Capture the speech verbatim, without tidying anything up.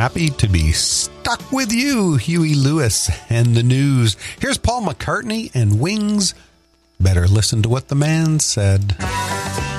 happy to be stuck with you, Huey Lewis and the News. Here's Paul McCartney and Wings. Better listen to what the man said.